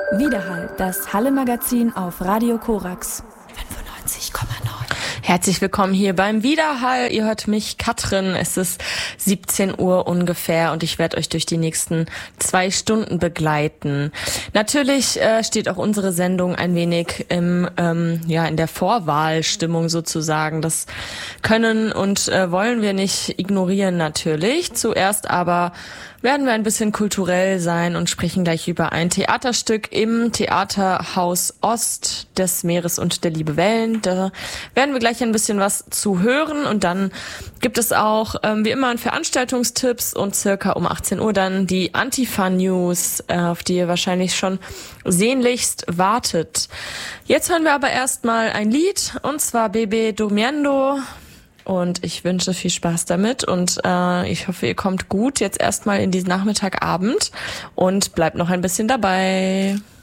Widerhall, das Halle-Magazin auf Radio Korax 95,9. Herzlich willkommen hier beim Widerhall. Ihr hört mich, Katrin. Es ist 17 Uhr ungefähr und ich werde euch durch die nächsten 2 Stunden begleiten. Natürlich steht auch unsere Sendung ein wenig in der Vorwahlstimmung sozusagen. Das können und wollen wir nicht ignorieren natürlich. Zuerst aber werden wir ein bisschen kulturell sein und sprechen gleich über ein Theaterstück im Theaterhaus Ost des Meeres und der Liebe Wellen. Da werden wir gleich ein bisschen was zu hören und dann gibt es auch wie immer Veranstaltungstipps und circa um 18 Uhr dann die Antifa-News, auf die ihr wahrscheinlich schon sehnlichst wartet. Jetzt hören wir aber erstmal ein Lied und zwar Bebe Durmiendo. Und ich wünsche viel Spaß damit und ich hoffe, ihr kommt gut jetzt erstmal in diesen Nachmittagabend und bleibt noch ein bisschen dabei.